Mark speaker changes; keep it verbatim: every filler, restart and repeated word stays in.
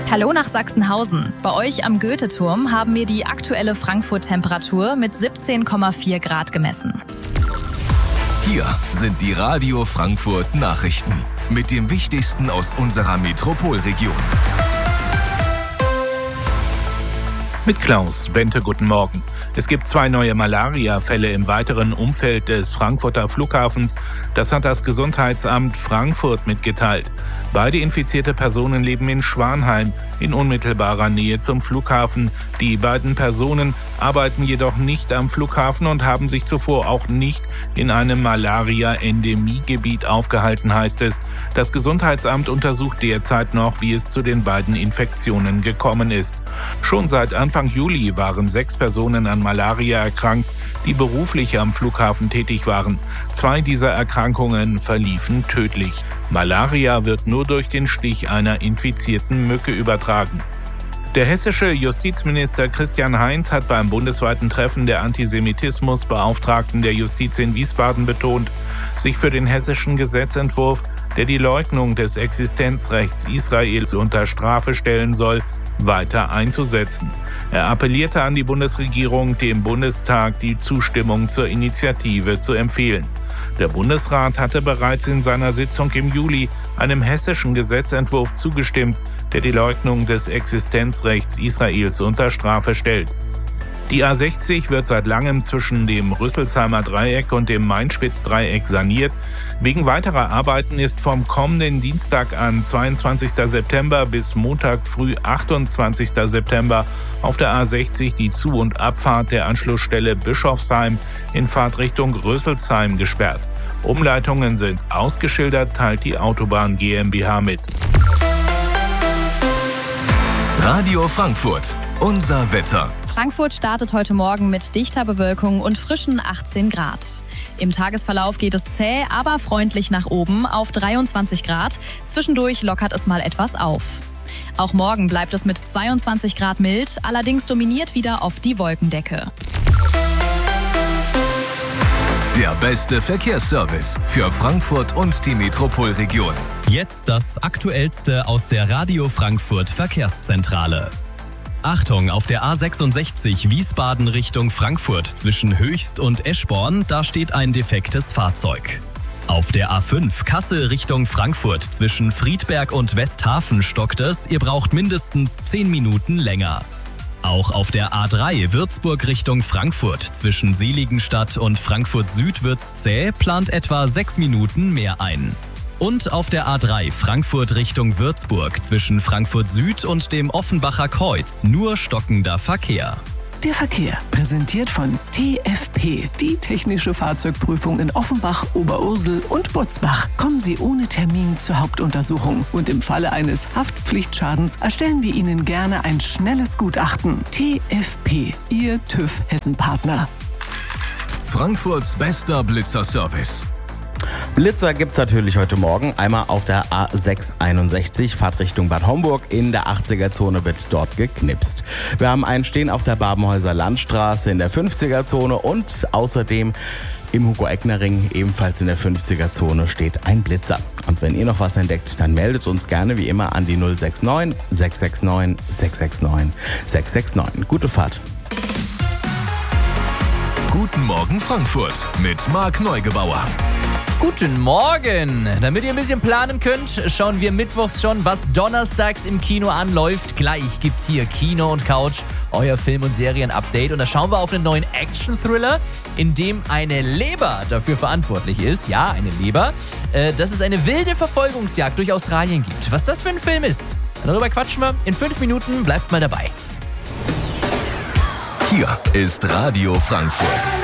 Speaker 1: Hallo nach Sachsenhausen. Bei euch am Goethe-Turm haben wir die aktuelle Frankfurt-Temperatur mit siebzehn Komma vier Grad gemessen.
Speaker 2: Hier sind die Radio Frankfurt Nachrichten mit dem Wichtigsten aus unserer Metropolregion.
Speaker 3: Mit Klaus Bente, guten Morgen. Es gibt zwei neue Malaria-Fälle im weiteren Umfeld des Frankfurter Flughafens. Das hat das Gesundheitsamt Frankfurt mitgeteilt. Beide infizierte Personen leben in Schwanheim, in unmittelbarer Nähe zum Flughafen. Die beiden Personen arbeiten jedoch nicht am Flughafen und haben sich zuvor auch nicht in einem Malaria-Endemiegebiet aufgehalten, heißt es. Das Gesundheitsamt untersucht derzeit noch, wie es zu den beiden Infektionen gekommen ist. Schon seit Anfang Juli waren sechs Personen an Malaria erkrankt, die beruflich am Flughafen tätig waren. Zwei dieser Erkrankungen verliefen tödlich. Malaria wird nur durch den Stich einer infizierten Mücke übertragen. Der hessische Justizminister Christian Heinz hat beim bundesweiten Treffen der Antisemitismusbeauftragten der Justiz in Wiesbaden betont, sich für den hessischen Gesetzentwurf, der die Leugnung des Existenzrechts Israels unter Strafe stellen soll, weiter einzusetzen. Er appellierte an die Bundesregierung, dem Bundestag die Zustimmung zur Initiative zu empfehlen. Der Bundesrat hatte bereits in seiner Sitzung im Juli einem hessischen Gesetzentwurf zugestimmt, der die Leugnung des Existenzrechts Israels unter Strafe stellt. Die A sechzig wird seit langem zwischen dem Rüsselsheimer Dreieck und dem Main-Spitz-Dreieck saniert. Wegen weiterer Arbeiten ist vom kommenden Dienstag an zweiundzwanzigsten September bis Montag früh achtundzwanzigsten September auf der A sechzig die Zu- und Abfahrt der Anschlussstelle Bischofsheim in Fahrtrichtung Rüsselsheim gesperrt. Umleitungen sind ausgeschildert, teilt die Autobahn GmbH mit.
Speaker 2: Radio Frankfurt, unser Wetter.
Speaker 1: Frankfurt startet heute Morgen mit dichter Bewölkung und frischen achtzehn Grad. Im Tagesverlauf geht es zäh, aber freundlich nach oben auf dreiundzwanzig Grad. Zwischendurch lockert es mal etwas auf. Auch morgen bleibt es mit zweiundzwanzig Grad mild, allerdings dominiert wieder oft die Wolkendecke.
Speaker 2: Der beste Verkehrsservice für Frankfurt und die Metropolregion.
Speaker 4: Jetzt das Aktuellste aus der Radio Frankfurt Verkehrszentrale. Achtung, auf der A sechsundsechzig Wiesbaden Richtung Frankfurt zwischen Höchst und Eschborn, da steht ein defektes Fahrzeug. Auf der A fünf Kassel Richtung Frankfurt zwischen Friedberg und Westhafen stockt es, ihr braucht mindestens zehn Minuten länger. Auch auf der A drei Würzburg Richtung Frankfurt zwischen Seligenstadt und Frankfurt Süd wird's zäh, plant etwa sechs Minuten mehr ein. Und auf der A drei Frankfurt Richtung Würzburg zwischen Frankfurt Süd und dem Offenbacher Kreuz nur stockender Verkehr.
Speaker 5: Der Verkehr, präsentiert von T F P, die technische Fahrzeugprüfung in Offenbach, Oberursel und Butzbach. Kommen Sie ohne Termin zur Hauptuntersuchung und im Falle eines Haftpflichtschadens erstellen wir Ihnen gerne ein schnelles Gutachten. T F P, Ihr TÜV Hessen-Partner.
Speaker 2: Frankfurts bester Blitzer-Service.
Speaker 6: Blitzer gibt's natürlich heute Morgen. Einmal auf der A sechshunderteinundsechzig, Fahrt Richtung Bad Homburg. In der achtziger-Zone wird dort geknipst. Wir haben einen Stehen auf der Babenhäuser Landstraße in der fünfziger-Zone und außerdem im Hugo-Eckner-Ring, ebenfalls in der fünfziger-Zone, steht ein Blitzer. Und wenn ihr noch was entdeckt, dann meldet uns gerne wie immer an die null sechs neun, sechs sechs neun, sechs sechs neun, sechs sechs neun. Gute Fahrt.
Speaker 2: Guten Morgen Frankfurt mit Marc Neugebauer.
Speaker 7: Guten Morgen! Damit ihr ein bisschen planen könnt, schauen wir mittwochs schon, was donnerstags im Kino anläuft. Gleich gibt's hier Kino und Couch, euer Film- und Serien-Update. Und da schauen wir auf einen neuen Action-Thriller, in dem eine Leber dafür verantwortlich ist. Ja, eine Leber. Äh, dass es eine wilde Verfolgungsjagd durch Australien gibt. Was das für ein Film ist, darüber quatschen wir in fünf Minuten. Bleibt mal dabei.
Speaker 2: Hier ist Radio Frankfurt.